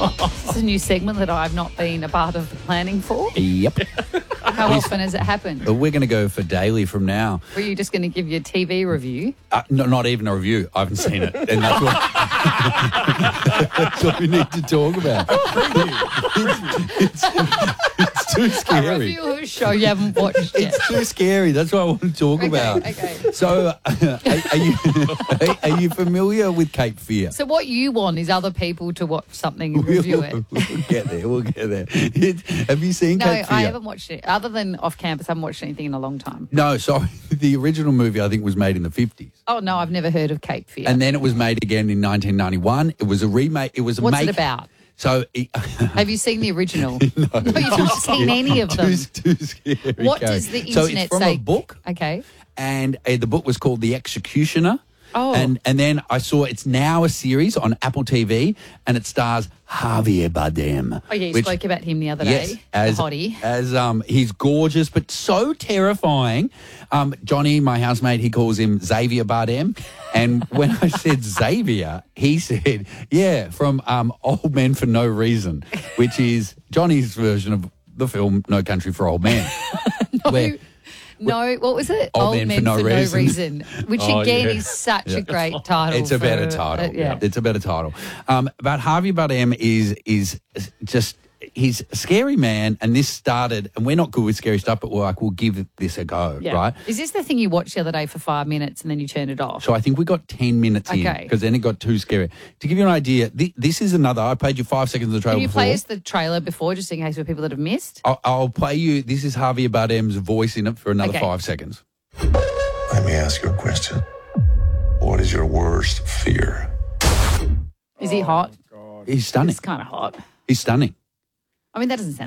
This is a new segment that I've not been a part of the planning for. Yep. How often has it happened? We're going to go for daily from now. Were you just going to give your TV review? No, not even a review. I haven't seen it. And that's what we need to talk about. It's too A scary. review of a show you haven't watched yet. It's too scary. That's what I want to talk about. Okay. So, are you familiar with Cape Fear? So what you want is other people to watch something and review it. We'll get there. We'll get there. Have you seen No, Cape Fear? I haven't watched it. Other than off campus, I haven't watched anything in a long time. No, sorry. The original movie, I think, was made in the 50s. Oh, no, I've never heard of Cape Fear. And then it was made again in 1991. It was a remake. It was a What's it about? So, Have you seen the original? No, you've not seen any of them. Too scary. What Carrie. does the internet So it's from say? a book, Okay. and the book was called The Executioner. Oh. And then I saw it's now a series on Apple TV, and it stars Javier Bardem. Oh, yeah, you which- spoke about him the other Yes, day. as the hottie. he's gorgeous but so terrifying. Johnny, my housemate, he calls him Xavier Bardem, and when I said Xavier, he said, "Yeah, from Old Men for No Reason," which is Johnny's version of the film No Country for Old Men. where- No, what was it? Old Men for No Reason. Which Oh, again yeah. is such a great title. It's a better for- title. yeah. It's a better title. But Javier Bardem is just, he's a scary man, and this started, and we're not good with scary stuff, but we're like, we'll give this a go, Yeah. right? Is this the thing you watched the other day for 5 minutes and then you turned it off? So I think we got 10 minutes in, Okay. because then it got too scary. To give you an idea, this is another, I played you 5 seconds of the trailer Can you before. play us the trailer before, just in case for people that have missed? I'll play you, this is Javier Bardem's voice in it for another Okay. 5 seconds. Let me ask you a question. What is your worst fear? Is he hot? He's stunning. It's kind of hot. He's stunning. I mean, that doesn't sound